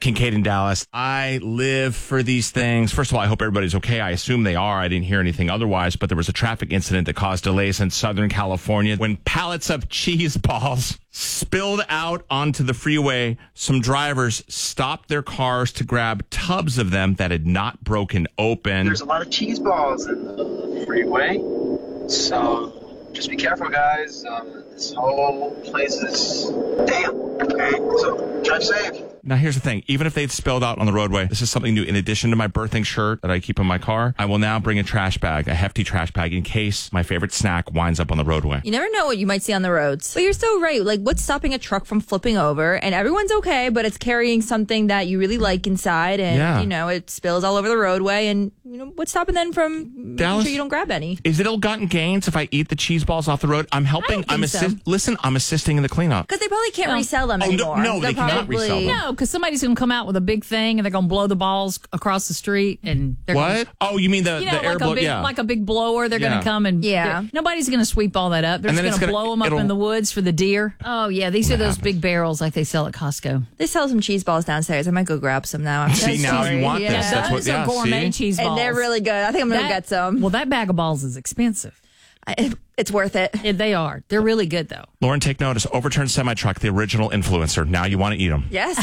Kincaid in Dallas. I live for these things. First of all, I hope everybody's okay. I assume they are. I didn't hear anything otherwise, but there was a traffic incident that caused delays in Southern California when pallets of cheese balls spilled out onto the freeway. Some drivers stopped their cars to grab tubs of them that had not broken open. There's a lot of cheese balls in the freeway, so just be careful, guys. This whole place is... Damn. Okay, so drive safe. Now, here's the thing. Even if they'd spilled out on the roadway, this is something new. In addition to my birthing shirt that I keep in my car, I will now bring a trash bag, a hefty trash bag, in case my favorite snack winds up on the roadway. You never know what you might see on the roads. But you're so right. Like, what's stopping a truck from flipping over? And everyone's okay, but it's carrying something that you really like inside. And, it spills all over the roadway. And, what's stopping them from making sure you don't grab any? Is it ill-gotten gains if I eat the cheese balls off the road? I'm helping. I'm assisting in the cleanup. Because they probably can't resell them anymore. No, they cannot resell them. No, because somebody's going to come out with a big thing and they're going to blow the balls across the street. And what? You mean the air blow? Like a big blower. They're going to come and nobody's going to sweep all that up. They're just going to blow them up in the woods for the deer. Oh yeah, these are those big barrels like they sell at Costco. They sell some cheese balls downstairs. I might go grab some now. See, now you want this. That's what. Yeah, gourmet cheese balls, and they're really good. I think I'm going to get some. Well, that bag of balls is expensive. It's worth it. They are. They're really good, though. Lauren, take notice. Overturned semi-truck, the original influencer. Now you want to eat them. Yes.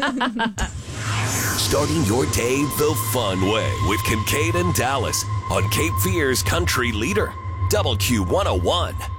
Starting your day the fun way with Kincaid and Dallas on Cape Fear's Country Leader, WQ101.